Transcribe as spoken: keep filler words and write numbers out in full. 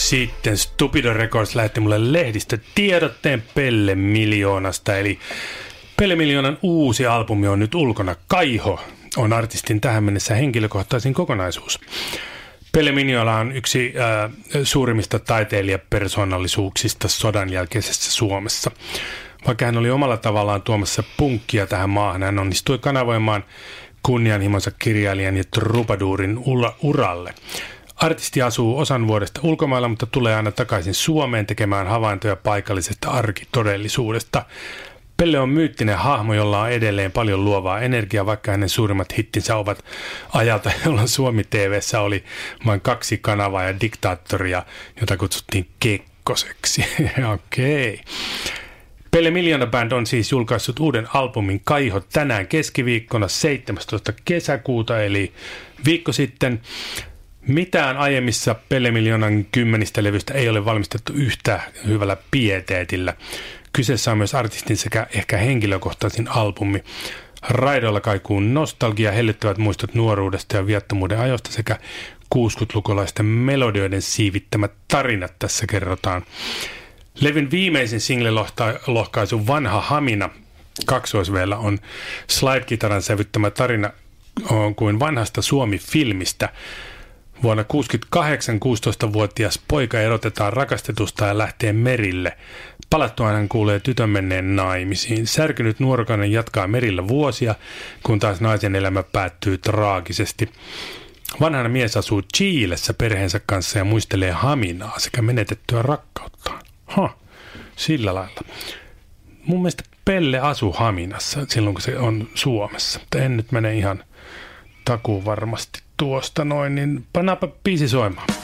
sitten Stupido Records lähetti mulle lehdistä tiedotteen Pelle Miljoonasta. Eli Pelle Miljoonan uusi albumi on nyt ulkona. Kaiho on artistin tähän mennessä henkilökohtaisin kokonaisuus. Pelle Miljoona on yksi äh, suurimmista taiteilijapersonallisuuksista sodan jälkeisessä Suomessa. Vaikka hän oli omalla tavallaan tuomassa punkkia tähän maahan, hän onnistui kanavoimaan kunnianhimonsa kirjailijan ja trubaduurin uralle. Artisti asuu osan vuodesta ulkomailla, mutta tulee aina takaisin Suomeen tekemään havaintoja paikallisesta arkitodellisuudesta. Pelle on myyttinen hahmo, jolla on edelleen paljon luovaa energiaa, vaikka hänen suurimmat hittinsä ovat ajalta, jolloin Suomi-T V:ssä oli vain kaksi kanavaa ja diktaattoria, jota kutsuttiin Kekkoseksi. Okei. Okay. Pelle Miljoona Band on siis julkaissut uuden albumin Kaiho tänään keskiviikkona seitsemästoista kesäkuuta, eli viikko sitten. Mitään aiemmissa Pelle Miljoonan kymmenistä levystä ei ole valmistettu yhtä hyvällä pieteetillä. Kyseessä on myös artistin sekä ehkä henkilökohtaisin albumi. Raidoilla kaikuu nostalgia, hellyttävät muistot nuoruudesta ja viattomuuden ajosta sekä kuusikymmentälukulaisten melodioiden siivittämät tarinat tässä kerrotaan. Levyn viimeisin single-lohkaisu Vanha Hamina kaksoisveellä on slide-kitaran sävyttämä tarina on kuin vanhasta Suomi-filmistä. Vuonna tuhatyhdeksänsataakuusikymmentäkahdeksan kuusitoistavuotias poika erotetaan rakastetusta ja lähtee merille. Palattuaan hän kuulee tytön menneen naimisiin. Särkynyt nuorukainen jatkaa merillä vuosia, kun taas naisen elämä päättyy traagisesti. Vanhana mies asuu Chilessä perheensä kanssa ja muistelee Haminaa sekä menetettyä rakkauttaan. Ha, sillä lailla. Mun mielestä Pelle asuu Haminassa silloin, kun se on Suomessa. Mutta en nyt mene ihan takuun varmasti tuosta noin, niin pannaapa biisi soimaan.